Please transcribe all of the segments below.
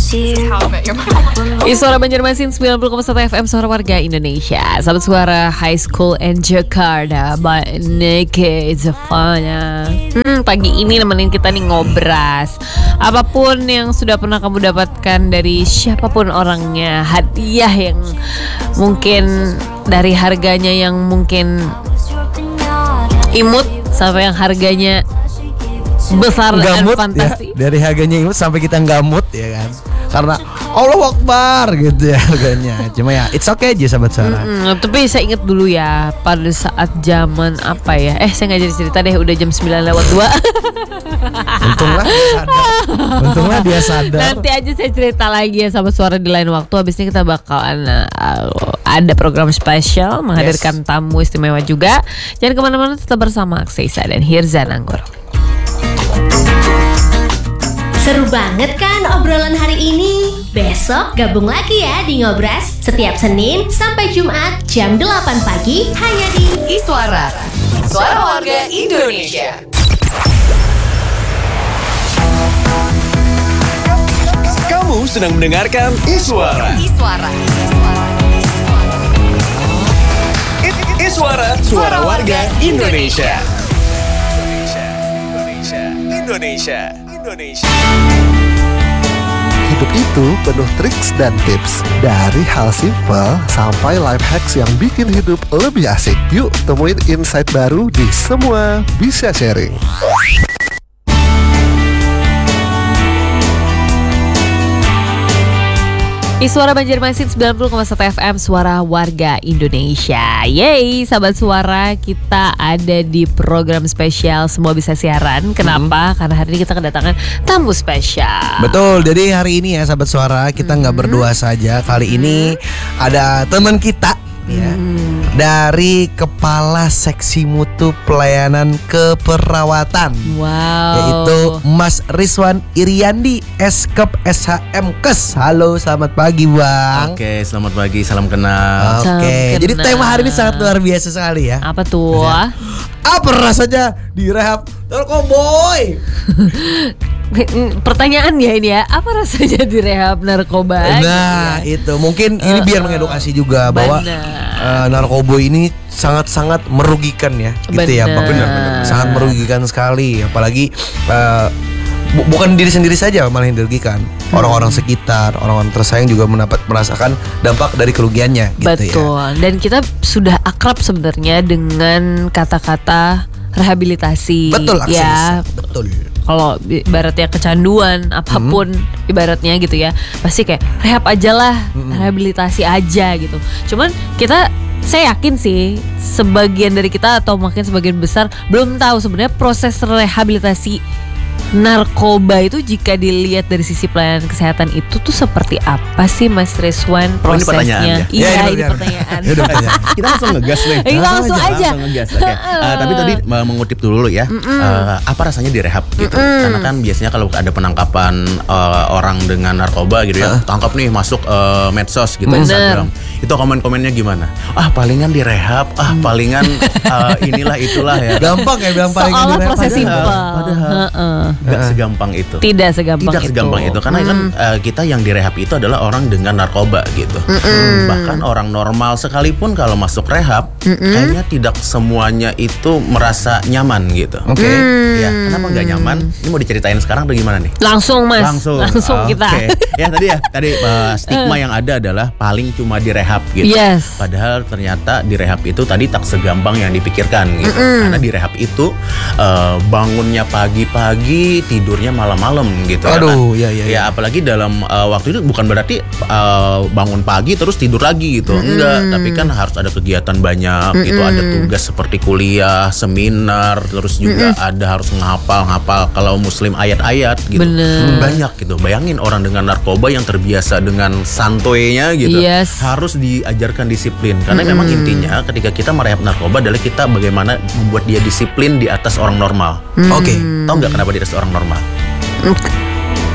Suara Banjarmasin 90,1 FM, suara warga Indonesia. Sahabat suara High School in Jakarta by Nicky Zafana. Pagi ini nemenin kita nih ngobras. Apapun yang sudah pernah kamu dapatkan dari siapapun orangnya, hadiah yang mungkin dari harganya yang mungkin imut sampai yang harganya besar dan fantastis ya, dari harganya imut sampai kita nggak mood ya kan, karena Allah Akbar gitu ya harganya. Cuma ya it's okay aja sahabat suara. Tapi saya ingat dulu ya, pada saat zaman apa ya, saya nggak jadi cerita deh, udah jam 9:02. Untunglah dia sadar. Nanti aja saya cerita lagi ya sahabat suara di lain waktu. Habis ini kita bakalan ada program spesial menghadirkan tamu istimewa juga. Jangan kemana-mana, tetap bersama Akseisa dan Hirza Nanggor. Seru banget kan obrolan hari ini? Besok gabung lagi ya di Ngobras setiap Senin sampai Jumat jam 8 pagi hanya di Iswara, suara warga Indonesia. Kamu sedang mendengarkan Iswara. Iswara, suara warga Indonesia. Hidup itu penuh triks dan tips. Dari hal simpel sampai life hacks yang bikin hidup lebih asik. Yuk temuin insight baru di Semua Bisa Sharing. Suara Banjarmasin 90,1 FM, suara warga Indonesia. Yeay, sahabat suara, kita ada di program spesial Semua Bisa Siaran. Kenapa? Karena hari ini kita kedatangan tamu spesial. Betul, jadi hari ini ya sahabat suara, kita nggak berdua saja. Kali ini ada teman kita ya, dari Kepala Seksi Mutu Pelayanan Keperawatan. Wow. Yaitu Mas Rizwan Iriandi, Eskep SHM Kes. Halo, selamat pagi Bang. Oke, selamat pagi, salam kenal. Oke, jadi tema hari ini sangat luar biasa sekali ya. Apa tuh? Apa rasanya direhab narkoboy? Pertanyaan ya ini ya, apa rasanya direhab narkoba? Nah itu mungkin ini biar mengedukasi juga bahwa narkoboy ini sangat-sangat merugikan ya, gitu ya Pak. Benar. Sangat merugikan sekali, apalagi bukan diri sendiri saja malah yang dirugikan, orang-orang sekitar, orang-orang tersayang juga merasakan dampak dari kerugiannya, gitu. Betul. Ya. Dan kita sudah akrab sebenarnya dengan kata-kata rehabilitasi. Betul, ya. Betul. Kalau ibaratnya kecanduan apapun ibaratnya gitu ya, pasti kayak rehab aja lah, rehabilitasi aja gitu. Cuman saya yakin sih sebagian dari kita atau mungkin sebagian besar belum tahu sebenarnya proses rehabilitasi narkoba itu jika dilihat dari sisi pelayanan kesehatan itu tuh seperti apa sih Mas Rizwan prosesnya? Ini Ini pertanyaan. Kita langsung ngegas nih. Langsung aja. Ngegas. Oke. Tapi tadi mengutip dulu ya. Apa rasanya direhab gitu? Karena kan biasanya kalau ada penangkapan orang dengan narkoba gitu ya, tangkap nih masuk medsos gitu, Instagram. Itu komen-komennya gimana? Palingan direhab, palingan inilah itulah ya. Gampang ya bilang palingan Soalnya direhab. proses simpel. Gak segampang itu. Tidak segampang itu. Karena kan kita yang direhab itu adalah orang dengan narkoba gitu. Bahkan orang normal sekalipun kalau masuk rehab, kayaknya tidak semuanya itu merasa nyaman gitu. Oke. Ya, kenapa nggak nyaman? Ini mau diceritain sekarang atau gimana nih? Langsung Mas. Langsung kita. Oke. Ya tadi stigma yang ada adalah paling cuma direhab gitu. Yes. Padahal ternyata direhab itu tadi tak segampang yang dipikirkan gitu. Karena direhab itu bangunnya pagi-pagi, tidurnya malam-malam gitu. Aduh, ya kan? Ya apalagi dalam waktu itu bukan berarti bangun pagi terus tidur lagi gitu. Enggak, tapi kan harus ada kegiatan banyak gitu, ada tugas seperti kuliah, seminar, terus juga ada harus ngapal kalau muslim ayat-ayat gitu. Bener. Banyak gitu. Bayangin orang dengan narkoba yang terbiasa dengan santuinya gitu. Yes. Harus diajarkan disiplin. Karena memang intinya ketika kita merehab narkoba adalah kita bagaimana membuat dia disiplin di atas orang normal. Oke. Tahu nggak kenapa di atas orang normal?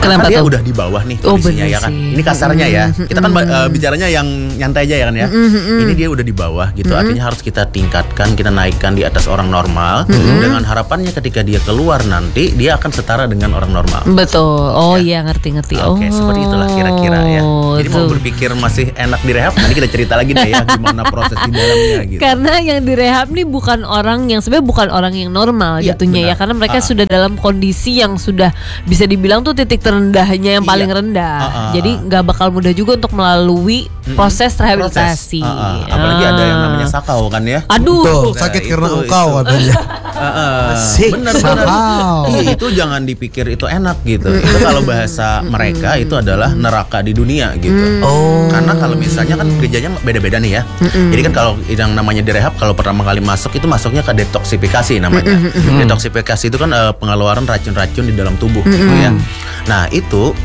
Kenapa dia tuh? udah di bawah nih Oh, kondisinya bener ya kan. sih. Ini kasarnya ya. Kita kan bicaranya yang nyantai aja ya kan ya. Ini dia udah di bawah gitu. Artinya harus kita tingkatkan, kita naikkan di atas orang normal dengan harapannya ketika dia keluar nanti dia akan setara dengan orang normal. Betul. Oh iya, ngerti. Oke, seperti itulah kira-kira ya. Jadi mau tuh. berpikir masih enak di rehab, nanti kita cerita lagi deh ya gimana proses di dalamnya gitu. Karena yang direhab nih bukan orang yang sebenarnya bukan orang yang normal Iya, jatuhnya ya, benar. karena mereka sudah dalam kondisi yang sudah bisa dibilang tuh titik terendahnya yang paling rendah. Jadi nggak bakal mudah juga untuk melalui proses rehabilitasi. Apalagi ada yang namanya sakau kan ya. Aduh. Tuh, sakit karena itu- engkau katanya. Benar-benar. Sakau. Iya, itu jangan dipikir itu enak gitu. Itu kalau bahasa mereka itu adalah neraka di dunia gitu. Oh. Karena kalau misalnya kan gejalanya beda-beda nih ya. Jadi kan kalau yang namanya direhab kalau pertama kali masuk itu masuknya ke detoksifikasi namanya. Detoksifikasi itu kan pengeluaran racun-racun di dalam tubuh gitu ya. Nah itu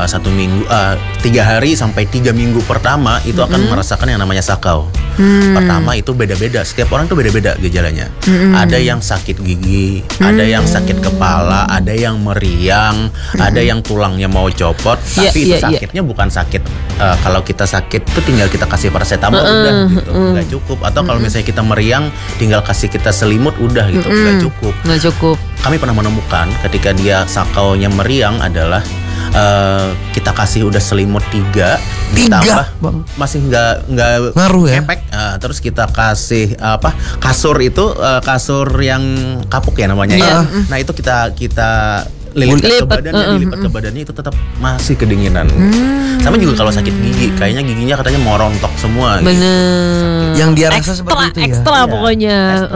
3 hari sampai 3 minggu pertama itu akan merasakan yang namanya sakau. Pertama itu beda-beda. Setiap orang tuh beda-beda gejalanya. Ada yang sakit gigi, ada yang sakit kepala, ada yang meriang, ada yang tulangnya mau copot. Tapi itu sakitnya bukan sakit. Kalau kita sakit tuh tinggal kita kasih paracetamol udah gitu, nggak cukup. Atau kalau misalnya kita meriang, tinggal kasih kita selimut udah gitu, nggak cukup. Nggak cukup. Kami pernah menemukan ketika dia sakaunya meriang adalah kita kasih udah selimut 3 ditambah Bang. masih nggak Ngaruh ya? ngepek. Terus kita kasih kasur itu kasur yang kapuk ya namanya ya. Nah itu kita lipat ke badannya, dilipat ke badannya itu tetap masih kedinginan. Sama juga kalau sakit gigi, kayaknya giginya katanya mau rontok semua. Gitu. Bener. Yang dia rasa seperti itu ya. Ekstra pokoknya.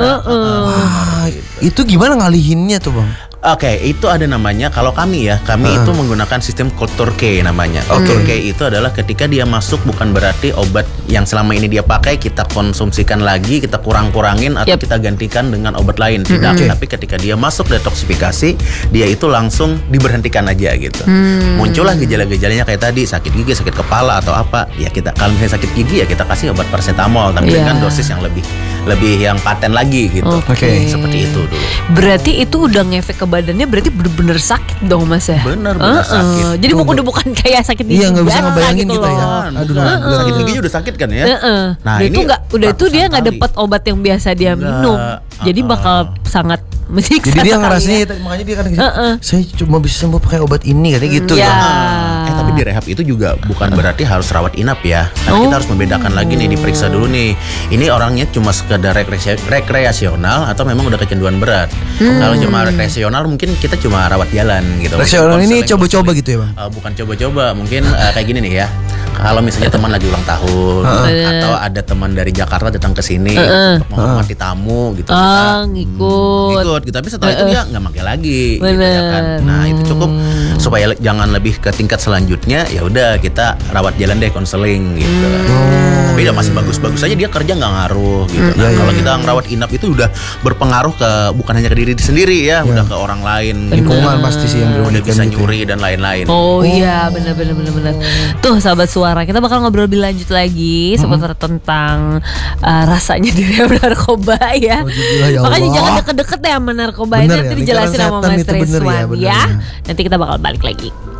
Wah, itu gimana ngalihinnya tuh bang? Oke, itu ada namanya. Kalau kami itu menggunakan sistem culture K namanya. Culture K itu adalah ketika dia masuk bukan berarti obat yang selama ini dia pakai kita konsumsikan lagi, kita kurang-kurangin atau kita gantikan dengan obat lain. Tidak, tapi ketika dia masuk detoksifikasi, dia itu langsung diberhentikan aja gitu. Muncullah gejala-gejalanya kayak tadi, sakit gigi, sakit kepala atau apa. Ya kita kalau misalnya sakit gigi ya kita kasih obat paracetamol tapi dengan dosis yang lebih yang paten lagi gitu. Oke. Seperti itu dulu. Berarti itu udah ngefek ke badannya, berarti bener-bener sakit dong mas ya? Bener-bener sakit. Jadi udah bukan kayak sakit gigi Iya, nggak bisa biasa ngebayangin gitu kita ya. loh. Aduh, Sakit giginya udah sakit kan ya. Nah itu nggak, udah itu dia nggak ratusan dapat obat yang biasa dia minum, jadi bakal sangat menyiksa. Jadi dia sekali ngerasanya ya. makanya dia kan saya cuma bisa sembuh pakai obat ini katanya gitu Ya. ya. Tapi di rehab itu juga bukan berarti harus rawat inap ya. Karena kita harus membedakan lagi nih, diperiksa dulu nih. Ini orangnya cuma sekedar rekreasional atau memang udah kecanduan berat. Kalau cuma rekreasional mungkin kita cuma rawat jalan gitu. Rekreasional ini Konseling. coba-coba gitu ya bang? Bukan coba-coba, mungkin kayak gini nih ya. Kalau misalnya teman lagi ulang tahun atau ada teman dari Jakarta datang ke sini untuk menghormati tamu gitu, kita ngikut. gitu. Tapi setelah itu dia nggak pakai lagi gitu ya kan. Bener. Nah itu cukup supaya jangan lebih ke tingkat selanjutnya. Ya udah kita rawat jalan deh, konseling gitu. Tapi udah masih bagus-bagus aja, dia kerja nggak ngaruh gitu. Nah kalau kita ngerawat inap itu udah berpengaruh ke bukan hanya ke diri sendiri ya, udah ke orang lain. Lingkungan pasti sih yang Udah dirugikan bisa gitu. nyuri dan lain-lain. Oh iya, benar. Tuh sahabat suara, kita bakal ngobrol lebih lanjut lagi seputar tentang rasanya di rehab narkoba ya. Alhamdulillah, ya Makanya Allah. jangan deket-deket ya sama narkoba. Bener Nanti ya, dijelasin lingkaran sama setan Mas itu bener ya, Rizwan bener ya. ya. Nanti kita bakal balik lagi.